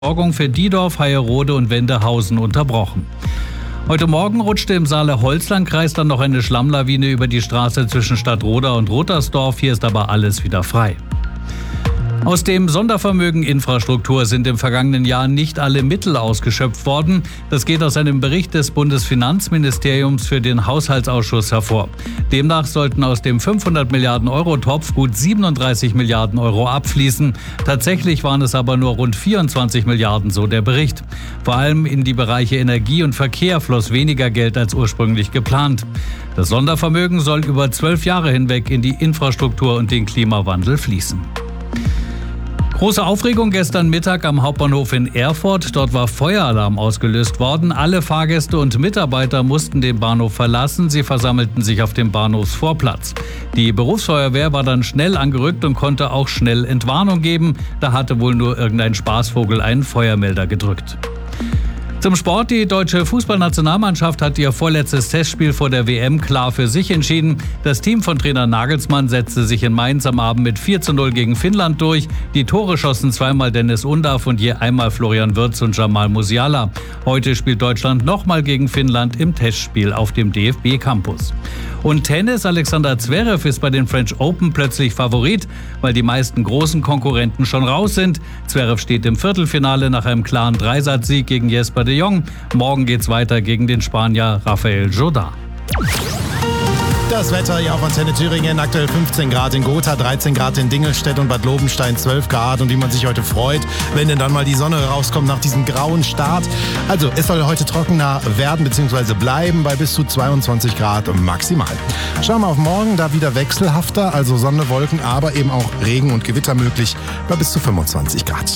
Versorgung für Diedorf, Hayerode und Wendehausen unterbrochen. Heute Morgen rutschte im Saale-Holzland-Kreis dann noch eine Schlammlawine über die Straße zwischen Stadtroda und Rotersdorf. Hier ist aber alles wieder frei. Aus dem Sondervermögen Infrastruktur sind im vergangenen Jahr nicht alle Mittel ausgeschöpft worden. Das geht aus einem Bericht des Bundesfinanzministeriums für den Haushaltsausschuss hervor. Demnach sollten aus dem 500 Milliarden Euro Topf gut 37 Milliarden Euro abfließen. Tatsächlich waren es aber nur rund 24 Milliarden, so der Bericht. Vor allem in die Bereiche Energie und Verkehr floss weniger Geld als ursprünglich geplant. Das Sondervermögen soll über 12 Jahre hinweg in die Infrastruktur und den Klimawandel fließen. Große Aufregung gestern Mittag am Hauptbahnhof in Erfurt. Dort war Feueralarm ausgelöst worden. Alle Fahrgäste und Mitarbeiter mussten den Bahnhof verlassen. Sie versammelten sich auf dem Bahnhofsvorplatz. Die Berufsfeuerwehr war dann schnell angerückt und konnte auch schnell Entwarnung geben. Da hatte wohl nur irgendein Spaßvogel einen Feuermelder gedrückt. Zum Sport. Die deutsche Fußballnationalmannschaft hat ihr vorletztes Testspiel vor der WM klar für sich entschieden. Das Team von Trainer Nagelsmann setzte sich in Mainz am Abend mit 4:0 gegen Finnland durch. Die Tore schossen zweimal Dennis Undav und je einmal Florian Wirtz und Jamal Musiala. Heute spielt Deutschland nochmal gegen Finnland im Testspiel auf dem DFB-Campus. Und Tennis. Alexander Zverev ist bei den French Open plötzlich Favorit, weil die meisten großen Konkurrenten schon raus sind. Zverev steht im Viertelfinale nach einem klaren Dreisatzsieg gegen Jesper de Jong. Morgen geht's weiter gegen den Spanier Rafael Jordá. Das Wetter hier auf Antenne Thüringen, aktuell 15 Grad in Gotha, 13 Grad in Dingelstedt und Bad Lobenstein, 12 Grad. Und wie man sich heute freut, wenn denn dann mal die Sonne rauskommt nach diesem grauen Start. Also es soll heute trockener werden bzw. bleiben bei bis zu 22 Grad maximal. Schauen wir auf morgen, da wieder wechselhafter, also Sonne, Wolken, aber eben auch Regen und Gewitter möglich bei bis zu 25 Grad.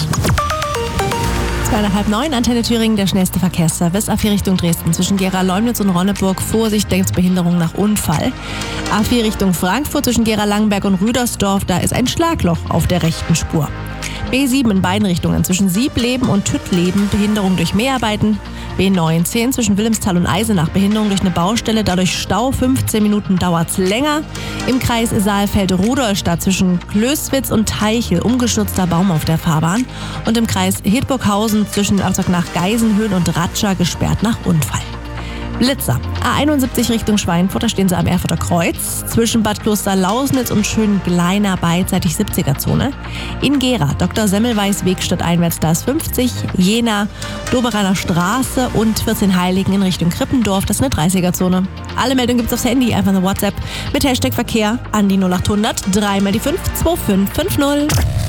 8:30, Antenne Thüringen, der schnellste Verkehrsservice. A4 Richtung Dresden zwischen Gera-Leumnitz und Ronneburg. Vorsicht, Behinderung nach Unfall. A4 Richtung Frankfurt zwischen Gera-Langenberg und Rüdersdorf. Da ist ein Schlagloch auf der rechten Spur. B7 in beiden Richtungen zwischen Siebleben und Tüttleben. Behinderung durch Mäharbeiten. B19 zwischen Wilhelmsthal und Eisenach. Behinderung durch eine Baustelle, dadurch Stau. 15 Minuten dauert's länger. Im Kreis Saalfeld-Rudolstadt zwischen Klößwitz und Teichel. Umgestürzter Baum auf der Fahrbahn. Und im Kreis Hildburghausen zwischen nach Geisenhöhen und Ratscha gesperrt nach Unfall. Blitzer. A71 Richtung Schweinfurt, da stehen sie am Erfurter Kreuz. Zwischen Bad Kloster-Lausnitz und Schöngleiner beidseitig 70er-Zone. In Gera, Dr. Semmelweis Weg stadteinwärts, da ist 50. Jena, Doberaner Straße und 14 Heiligen in Richtung Krippendorf, das ist eine 30er-Zone. Alle Meldungen gibt's aufs Handy, einfach eine WhatsApp mit Hashtag Verkehr an die 0800 3 mal die 5 2550.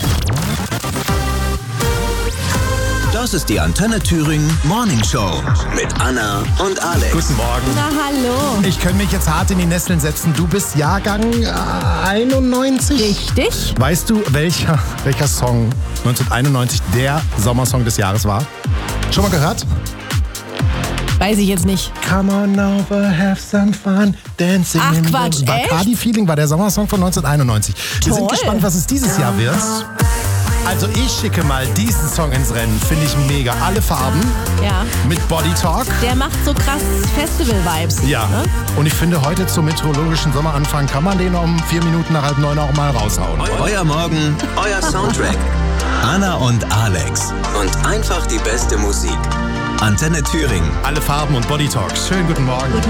Das ist die Antenne Thüringen Morning Show mit Anna und Alex. Guten Morgen. Na hallo. Ich könnte mich jetzt hart in die Nesseln setzen. Du bist Jahrgang 91? Richtig. Weißt du, welcher Song 1991 der Sommersong des Jahres war? Schon mal gehört? Weiß ich jetzt nicht. Come on over, have some fun, dancing. Ach Quatsch, echt? Bacardi Feeling war der Sommersong von 1991. Wir sind gespannt, was es dieses Jahr wird. Also ich schicke mal diesen Song ins Rennen, finde ich mega. Alle Farben Ja. mit Body Talk. Der macht so krass Festival-Vibes. Ja, Ne? und ich finde, heute zum meteorologischen Sommeranfang kann man den um 4 Minuten nach 8:30 auch mal raushauen. Euer Morgen, euer Soundtrack. Anna und Alex. Und einfach die beste Musik. Antenne Thüringen. Alle Farben und Body Talk. Schönen guten Morgen.